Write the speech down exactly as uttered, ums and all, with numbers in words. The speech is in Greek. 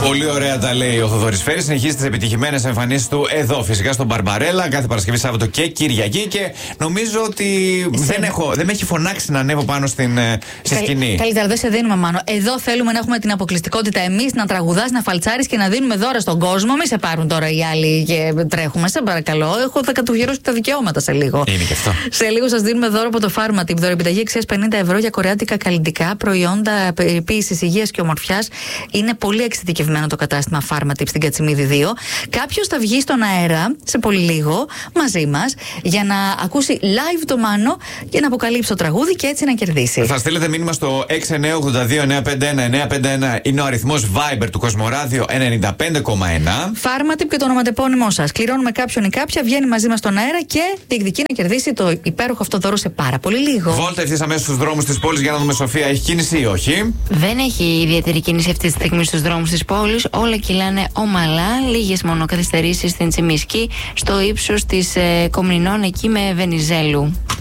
Πολύ ωραία τα λέει ο Θοδωρής Φέρης. Συνεχίζει τις επιτυχημένες εμφανίσεις του εδώ, φυσικά στον Μπαρμπαρέλα, κάθε Παρασκευή, Σάββατο και Κυριακή. Και νομίζω ότι δεν, έχω, δεν με έχει φωνάξει να ανέβω πάνω στην, στη Καλ, σκηνή. Καλύτερα, δεν σε δίνουμε, Μάνο. Εδώ θέλουμε να έχουμε την αποκλειστικότητα εμείς, να τραγουδάς, να φαλτσάρεις και να δίνουμε δώρα στον κόσμο. Μην σε πάρουν τώρα οι άλλοι και τρέχουμε. Σε παρακαλώ. Έχω θα κατοχυρώσει τα δικαιώματα σε λίγο. Είναι και αυτό. Σε λίγο σας δίνουμε δώρο από το Pharmatip. Δωρεπιταγή αξίας πενήντα ευρώ για κορεάτικα καλλιτικά προϊόντα περιποίησης υγείας και ομορφιάς. Είναι πολύ εξειδικευμένο το κατάστημα Pharmatip στην Κατσιμίδη δύο. Κάποιος θα βγει στον αέρα σε πολύ λίγο μαζί μας για να ακούσει live το Μάνο και να αποκαλύψει το τραγούδι και έτσι να κερδίσει. Θα στείλετε μήνυμα στο έξι εννιά ογδόντα δύο εννιά πέντε ένα εννιά πέντε ένα. Είναι ο αριθμός Viber του Κοσμοράδιο ενενήντα πέντε κόμμα ένα. Pharmatip και το ονοματεπώνυμό σας. Κληρώνουμε κάποιον ή κάποια, βγαίνει μαζί μας στον αέρα και διεκδικεί να κερδίσει το υπέροχο αυτό δώρο σε πάρα πολύ λίγο. Βόλτα ευθύς αμέσως στους δρόμους της πόλης για να δούμε, Σοφία, έχει κίνηση ή όχι? Δεν έχει ιδιαίτερη κίνηση αυτή τη στιγμή στους δρόμους της πόλης. Όλα κυλάνε ομαλά. Λίγες μόνο καθυστερήσεις στην Τσιμισκή, στο ύψος της ε, Κομνηνών, εκεί με Βενιζέλου.